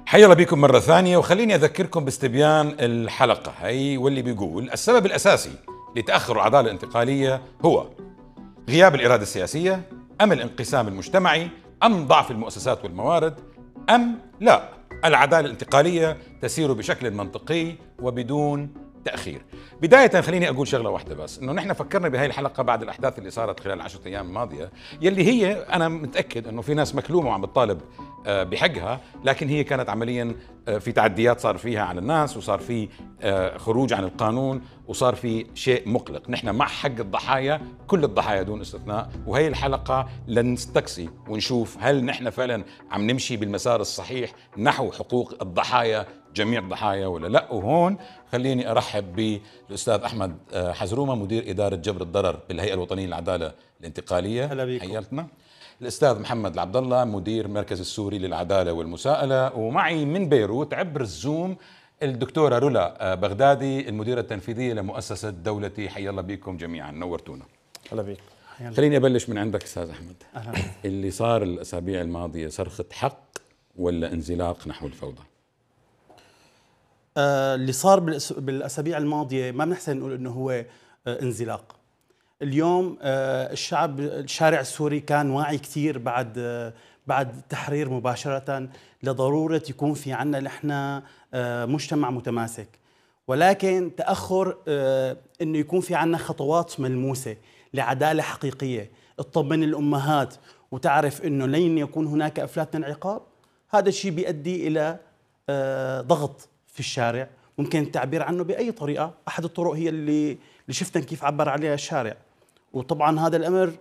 حيا الله بكم مرة ثانية، وخليني أذكركم باستبيان الحلقة هي، واللي بيقول السبب الأساسي لتأخر العدالة الانتقالية هو غياب الإرادة السياسية، أم الانقسام المجتمعي، أم ضعف المؤسسات والموارد، أم لا العدالة الانتقالية تسير بشكل منطقي وبدون تأخير. بداية خليني أقول شغلة واحدة بس، إنه نحن فكرنا بهاي الحلقة بعد الأحداث اللي صارت خلال 10 أيام الماضية، يلي هي أنا متأكد إنه في ناس مكلومة وعم بتطالب بحقها، لكن هي كانت عمليا في تعديات صار فيها على الناس، وصار في خروج عن القانون، وصار في شيء مقلق. نحن مع حق الضحايا، كل الضحايا دون استثناء، وهي الحلقة لنستقصي ونشوف هل نحن فعلا عم نمشي بالمسار الصحيح نحو حقوق الضحايا، جميع الضحايا، ولا لا. وهون خليني ارحب بالاستاذ احمد حزرومه، مدير اداره جبر الضرر بالهيئه الوطنيه للعداله الانتقاليه. حياتنا. الاستاذ محمد العبد الله، مدير مركز السوري للعداله والمساءله، ومعي من بيروت عبر الزوم الدكتوره رولا بغدادي، المديره التنفيذيه لمؤسسه دولتي. حيا الله بكم جميعا، نورتونا. هلا بيك. خليني ابلش من عندك استاذ احمد. أهلا. اللي صار الاسابيع الماضيه صرخه حق ولا انزلاق نحو الفوضى؟ اللي صار بالاسابيع الماضيه ما بنحسن نقول انه هو انزلاق. اليوم الشارع السوري كان واعي كثير بعد التحرير مباشره لضروره يكون في عندنا نحن مجتمع متماسك، ولكن تاخر انه يكون في عندنا خطوات ملموسه لعداله حقيقيه تطمن الامهات وتعرف انه لن يكون هناك افلات من العقاب. هذا الشيء بيؤدي الى ضغط في الشارع، ممكن التعبير عنه بأي طريقة. أحد الطرق هي اللي شفنا كيف عبر عليها الشارع، وطبعا هذا الأمر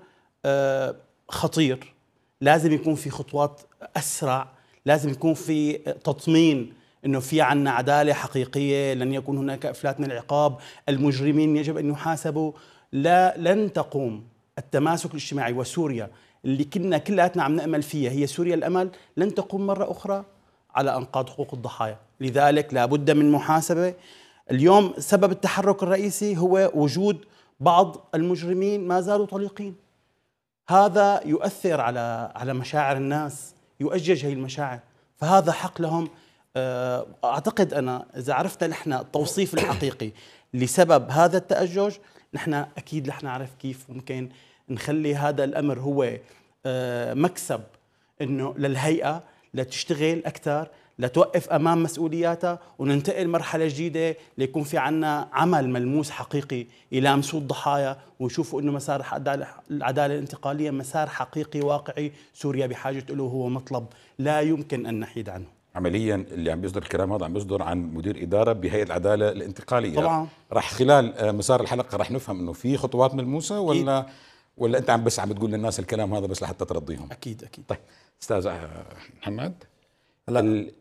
خطير. لازم يكون في خطوات أسرع، لازم يكون في تطمين أنه في عنا عدالة حقيقية، لن يكون هناك إفلات من العقاب، المجرمين يجب أن يحاسبوا. لن تقوم التماسك الاجتماعي، وسوريا اللي كنا كلاتنا عم نأمل فيها هي سوريا الأمل، لن تقوم مرة أخرى على أنقاض حقوق الضحايا. لذلك لابد من محاسبة. اليوم سبب التحرك الرئيسي هو وجود بعض المجرمين ما زالوا طليقين. هذا يؤثر على مشاعر الناس، يؤجج هي المشاعر، فهذا حق لهم. أعتقد أنا إذا عرفنا نحن التوصيف الحقيقي لسبب هذا التأجج، نحن أكيد رح نعرف كيف ممكن نخلي هذا الأمر هو مكسب إنه للهيئة لتشتغل أكثر، لتوقف أمام مسؤولياتها، وننتقل مرحلة جديدة ليكون في عنا عمل ملموس حقيقي يلامسوا الضحايا ويشوفوا أنه مسار العدالة الانتقالية مسار حقيقي واقعي سوريا بحاجة له، هو مطلب لا يمكن أن نحيد عنه. عمليا اللي عم بيصدر الكلام هذا عم بيصدر عن مدير إدارة بهيئة العدالة الانتقالية. طبعا راح خلال مسار الحلقة راح نفهم أنه في خطوات ملموسة، ولا أنت بس عم بتقول للناس الكلام هذا بس لحتى ترضيهم؟ أكيد. طيب أستاذ محمد، هلا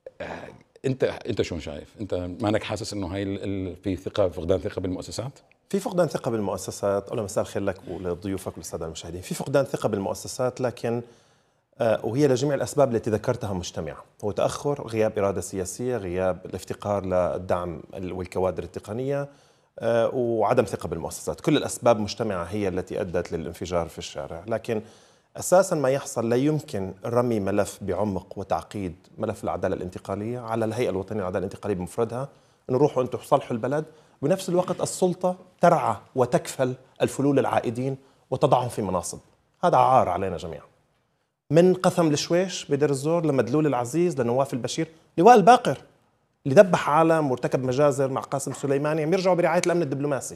انت شلون شايف؟ انت مانك حاسس انه هاي في ثقه، فقدان ثقه بالمؤسسات؟ في فقدان ثقة بالمؤسسات. أولا مساء الخير لك ولضيوفك والسادة المشاهدين. في فقدان ثقة بالمؤسسات، لكن وهي لجميع الأسباب التي ذكرتها مجتمعة. هو تأخر، غياب إرادة سياسية، غياب الافتقار للدعم والكوادر التقنية، وعدم ثقة بالمؤسسات. كل الأسباب مجتمعة هي التي أدت للانفجار في الشارع. لكن أساساً ما يحصل لا يمكن رمي ملف بعمق وتعقيد ملف العدالة الانتقالية على الهيئة الوطنية للعدالة الانتقالية بمفردها، أن روحوا أنتم صلحوا البلد. بنفس الوقت السلطة ترعى وتكفل الفلول العائدين وتضعهم في مناصب. هذا عار علينا جميعاً، من قثم الشويش بدير الزور لمدلول العزيز لنواف البشير، لواء الباقر اللي ذبح عالم وارتكب مجازر مع قاسم سليماني، عم يرجعوا برعاية الأمن الدبلوماسي.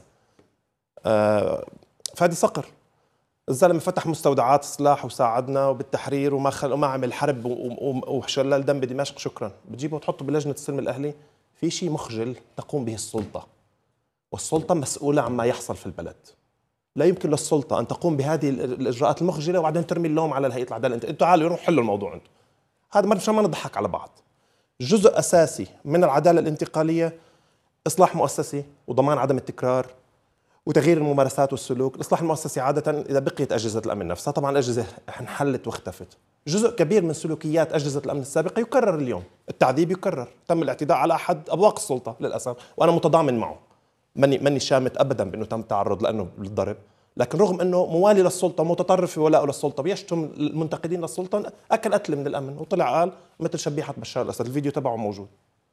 فادي صقر الزلمه فتح مستودعات سلاح وساعدنا وبالتحرير وما عمل حرب وشلال دم بدمشق. شكرا. بتجيبه وتحطه بلجنه السلم الاهلي. في شيء مخجل تقوم به السلطه، والسلطه مسؤوله عما يحصل في البلد. لا يمكن للسلطه ان تقوم بهذه الاجراءات المخجله وبعدين ترمي اللوم على الهيئه العداله. انتوا تعالوا روحوا حلوا الموضوع انتم. هذا مشان ما نضحك على بعض. جزء اساسي من العداله الانتقاليه اصلاح مؤسسي وضمان عدم التكرار وتغيير الممارسات والسلوك. الإصلاح المؤسسي عادة إذا بقيت أجهزة الأمن نفسها، طبعا الأجهزة انحلت واختفت. جزء كبير من سلوكيات أجهزة الأمن السابقة يكرر اليوم. التعذيب يكرر، تم الاعتداء على أحد أبواق السلطة للأسف، وأنا متضامن معه. ماني شامت أبدا بأنه تم تعرض لأنه بالضرب، لكن رغم أنه موالي للسلطة متطرف في ولاءه للسلطة بيشتم المنتقدين للسلطة أكل قتل من الأمن وطلع قال مثل شبيحة بشار الأسد، الفيديو تبعه موجود.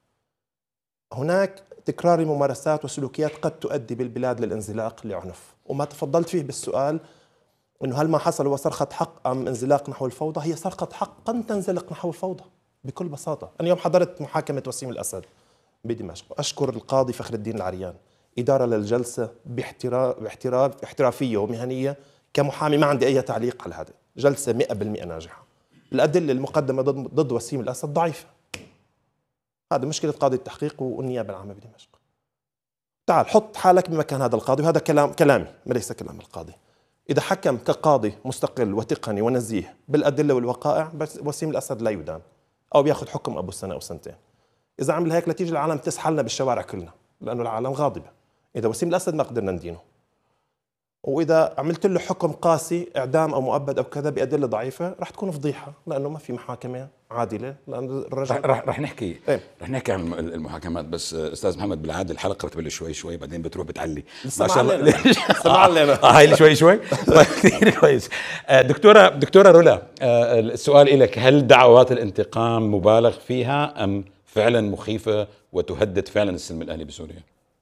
هناك تكرار ممارسات وسلوكيات قد تؤدي بالبلاد للانزلاق لعنف، وما تفضلت فيه بالسؤال انه هل ما حصل هو صرخة حق ام انزلاق نحو الفوضى؟ هي صرخة حق قد تنزلق نحو الفوضى بكل بساطة. انا اليوم حضرت محاكمة وسيم الاسد بدمشق، اشكر القاضي فخر الدين العريان، ادارة للجلسة باحترافية ومهنية. كمحامي ما عندي اي تعليق على هذا، جلسة 100% ناجحة. الادلة المقدمة ضد وسيم الاسد ضعيفة، هذا مشكلة قاضي التحقيق والنيابة العامة بدمشق. تعال حط حالك بمكان هذا القاضي، وهذا كلامي وليس كلام القاضي. إذا حكم كقاضي مستقل وتقني ونزيه بالأدلة والوقائع، بس وسيم الأسد لا يدان أو بياخذ حكم أبو سنة أو سنتين. إذا عمل هيك لتيجي العالم تسحلنا بالشوارع كلنا، لأنه العالم غاضبة. إذا وسيم الأسد ما قدرنا ندينه، وإذا عملت له حكم قاسي إعدام أو مؤبد أو كذا بأدلة ضعيفة رح تكون فضيحة، لأنه ما في محاكمة عادلة. لأن الرجل رح نحكي رح نحكي عن المحاكمات، بس أستاذ محمد بالعادة الحلقة بتبلش شوي شوي بعدين بتروح بتعلي. ما شاء الله سمع لنا هاي شوي شوي. طيب كثير كويس. دكتورة رولا، السؤال لك، هل دعوات الانتقام مبالغ فيها أم فعلا مخيفة وتهدد فعلا السلم الأهلي بسوريا؟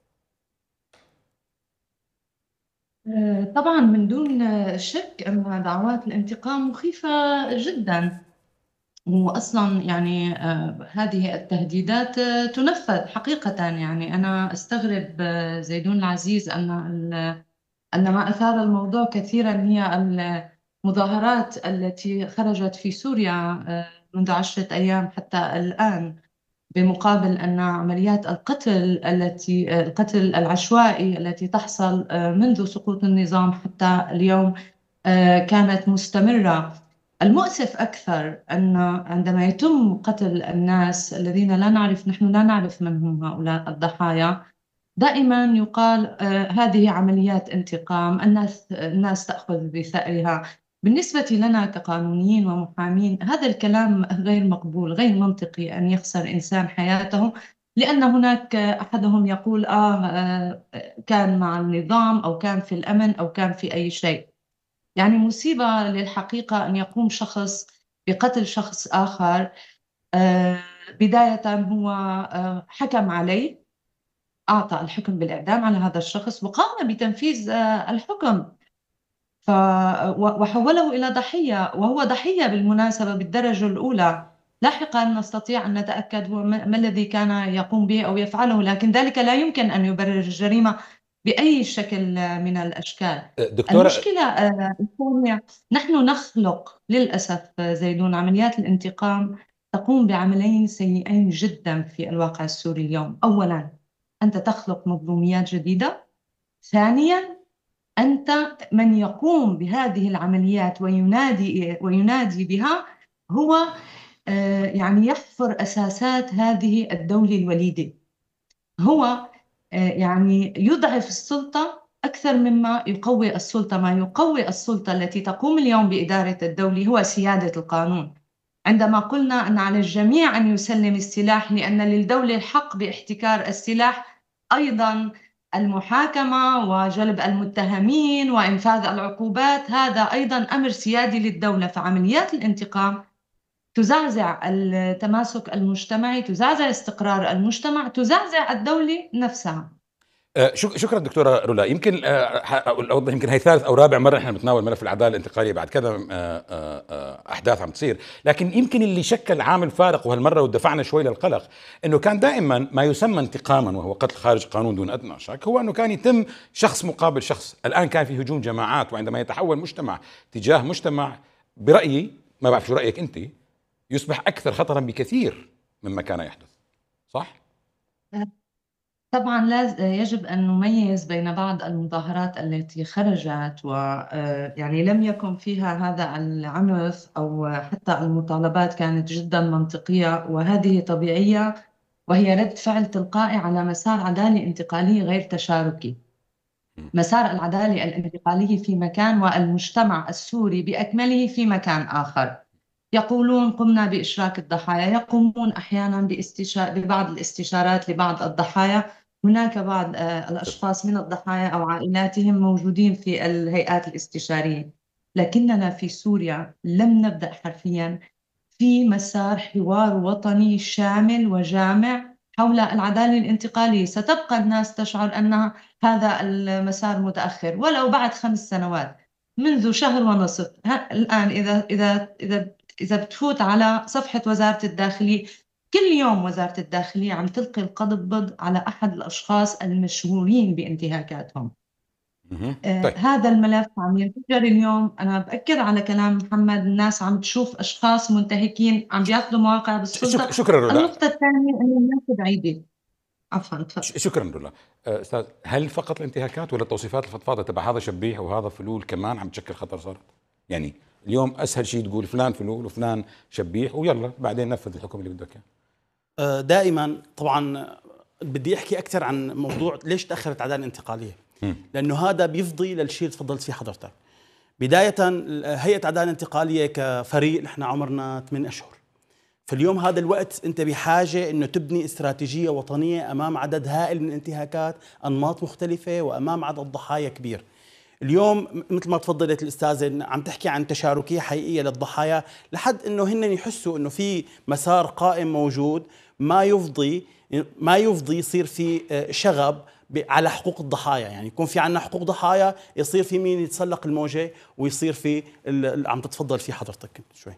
طبعا من دون شك أن دعوات الانتقام مخيفة جدا، وأصلا يعني هذه التهديدات تنفذ حقيقة. يعني أنا أستغرب زيدون العزيز أن ما أثار الموضوع كثيرا هي المظاهرات التي خرجت في سوريا منذ 10 أيام حتى الآن، بمقابل أن عمليات القتل العشوائي التي تحصل منذ سقوط النظام حتى اليوم كانت مستمرة. المؤسف أكثر أن عندما يتم قتل الناس الذين نحن لا نعرف من هم هؤلاء الضحايا، دائما يقال هذه عمليات انتقام، الناس تأخذ بثأرها. بالنسبة لنا كقانونيين ومحامين هذا الكلام غير مقبول، غير منطقي أن يخسر إنسان حياته لأن هناك أحدهم يقول كان مع النظام أو كان في الأمن أو كان في أي شيء. يعني مصيبة للحقيقة أن يقوم شخص بقتل شخص آخر. بداية هو حكم عليه، أعطى الحكم بالإعدام على هذا الشخص وقام بتنفيذ الحكم وحوله إلى ضحية، وهو ضحية بالمناسبة بالدرجة الأولى. لاحقا نستطيع أن نتأكد هو ما الذي كان يقوم به أو يفعله، لكن ذلك لا يمكن أن يبرر الجريمة بأي شكل من الأشكال. دكتورة، المشكلة الثانية، نحن نخلق للأسف زيدون عمليات الانتقام تقوم بعملين سيئين جدا في الواقع السوري اليوم. أولا أنت تخلق مظلوميات جديدة، ثانيا أنت من يقوم بهذه العمليات وينادي بها هو يعني يحفر أساسات هذه الدولة الوليدة، هو يعني يضعف السلطة أكثر مما يقوي السلطة. ما يقوي السلطة التي تقوم اليوم بإدارة الدولة هو سيادة القانون. عندما قلنا أن على الجميع أن يسلم السلاح لأن للدولة الحق باحتكار السلاح، أيضا المحاكمة وجلب المتهمين وإنفاذ العقوبات هذا أيضا أمر سيادي للدولة. فعمليات الانتقام تزعزع التماسك المجتمعي، تزعزع استقرار المجتمع، تزعزع الدولة نفسها. شكرا دكتورة رولا. يمكن أوضح، يمكن هي ثالث أو رابع مرة احنا بنتناول ملف العدالة الانتقالية بعد كذا أحداث عم تصير، لكن يمكن اللي شكل عامل فارق وهالمرة ودفعنا شوي للقلق إنه كان دائما ما يسمى انتقاما وهو قتل خارج قانون دون أدنى شك، هو إنه كان يتم شخص مقابل شخص. الآن كان في هجوم جماعات، وعندما يتحول مجتمع تجاه مجتمع، برأيي ما بعرف شو رأيك أنت، يصبح أكثر خطرا بكثير مما كان يحدث، صح؟ طبعا يجب أن نميز بين بعض المظاهرات التي خرجت ويعني لم يكن فيها هذا العنف أو حتى المطالبات كانت جدا منطقية وهذه طبيعية، وهي رد فعل تلقائي على مسار عدالي انتقالي غير تشاركي. مسار العدالة الانتقالية في مكان والمجتمع السوري بأكمله في مكان آخر. يقولون قمنا بإشراك الضحايا، يقومون أحيانا ببعض الاستشارات لبعض الضحايا، هناك بعض الأشخاص من الضحايا أو عائلاتهم موجودين في الهيئات الاستشارية، لكننا في سوريا لم نبدأ حرفيا في مسار حوار وطني شامل وجامع حول العدالة الانتقالية. ستبقى الناس تشعر أن هذا المسار متأخر ولو بعد 5 سنوات، منذ شهر ونصف. الآن إذا بتفوت على صفحة وزارة الداخلية، كل يوم وزارة الداخلية عم تلقي القبض على أحد الأشخاص المشهورين بانتهاكاتهم. طيب هذا الملف عم ينفجر اليوم. أنا بأكد على كلام محمد، الناس عم تشوف أشخاص منتهكين عم بياخذوا مواقع بالسلطة. شكرا رولا. النقطة الثانية أن الناس بعيدة. عفوا تفضل. شكرا رولا. استاذ، هل فقط الانتهاكات ولا التوصيفات الفضفاضه تبع هذا شبيح وهذا فلول كمان عم تشكل خطر صارت؟ يعني اليوم اسهل شيء تقول فلان فلول وفلان شبيح ويلا بعدين نفذ الحكم اللي بدك اياه. دائما طبعا بدي احكي اكثر عن موضوع ليش تاخرت العداله الانتقاليه، لانه هذا بيفضي للشيء اللي تفضلت فيه حضرتك. بدايه هيئه العداله الانتقاليه كفريق نحن عمرنا 8 اشهر. في اليوم هذا الوقت انت بحاجه انه تبني استراتيجيه وطنيه امام عدد هائل من الانتهاكات، انماط مختلفه، وامام عدد ضحايا كبير. اليوم مثل ما تفضلت الاستاذه عم تحكي عن تشاركيه حقيقيه للضحايا، لحد انه هن يحسوا انه في مسار قائم موجود ما يفضي يصير في شغب على حقوق الضحايا. يعني يكون في عندنا حقوق ضحايا، يصير في مين يتسلق الموجه، ويصير في عم تتفضل فيه حضرتك شوي.